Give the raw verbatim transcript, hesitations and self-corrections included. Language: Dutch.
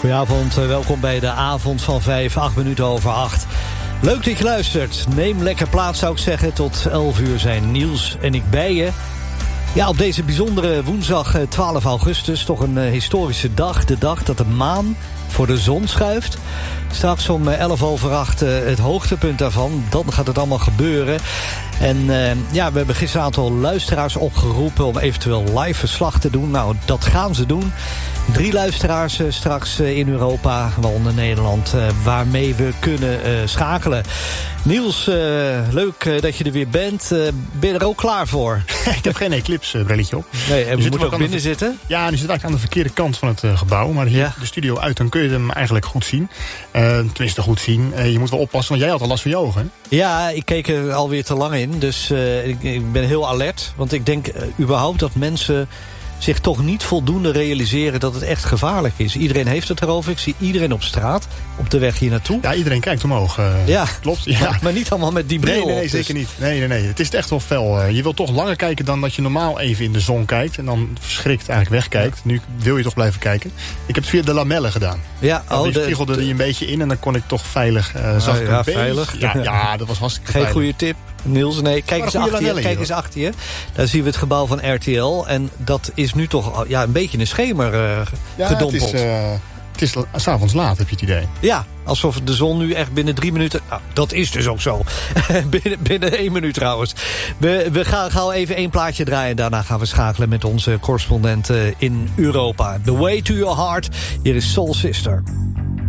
Goedenavond, welkom bij de avond van vijf, acht minuten over acht. Leuk dat je luistert. Neem lekker plaats, zou ik zeggen. Tot elf uur zijn Niels en ik bij je. Ja, op deze bijzondere woensdag twaalf augustus, toch een uh, historische dag. De dag dat de maan voor de zon schuift. Straks om elf over acht uh, het hoogtepunt daarvan. Dan gaat het allemaal gebeuren. En uh, ja, we hebben gisteren een aantal luisteraars opgeroepen om eventueel live verslag te doen. Nou, dat gaan ze doen. Drie luisteraars uh, straks uh, in Europa, waaronder Nederland, uh, waarmee we kunnen uh, schakelen. Niels, uh, leuk uh, dat je er weer bent. Uh, ben je er ook klaar voor? Ik heb geen Eclipse brilletje op. Nee, en we moeten ook, ook binnen de... zitten. Ja, nu zit eigenlijk aan de verkeerde kant van het uh, gebouw. Maar hier ja. de studio uit, dan kun je hem eigenlijk goed zien. Uh, tenminste goed zien. Uh, je moet wel oppassen, want jij had al last van je ogen. Hè? Ja, ik keek er alweer te lang in. Dus uh, ik, ik ben heel alert. Want ik denk uh, überhaupt dat mensen zich toch niet voldoende realiseren dat het echt gevaarlijk is. Iedereen heeft het erover. Ik zie iedereen op straat, op de weg hier naartoe. Ja, iedereen kijkt omhoog. Uh, ja, klopt. Ja. Maar, maar niet allemaal met die bril. Nee, nee, nee op, zeker dus... niet. Nee, nee, nee. Het is echt wel fel. Uh, je wilt toch langer kijken dan dat je normaal even in de zon kijkt. En dan verschrikt eigenlijk wegkijkt. Nu wil je toch blijven kijken. Ik heb het via de lamellen gedaan. Ja, oh, die de, spiegelde de, die een beetje in en dan kon ik toch veilig. Uh, zag oh, ik ja, een beetje. veilig. Ja, ja, dat was hartstikke Geen veilig. goede tip. Niels, nee, kijk eens achter je, kijk eens achter je. Daar zien we het gebouw van R T L. En dat is nu toch ja, een beetje in de schemer uh, ja, gedompeld. Het is, uh, het is 's avonds laat, heb je het idee. Ja, alsof de zon nu echt binnen drie minuten... Nou, dat is dus ook zo. binnen, binnen één minuut trouwens. We, we gaan gauw even één plaatje draaien. En daarna gaan we schakelen met onze correspondent in Europa. The Way to Your Heart. Hier is Soul Sister.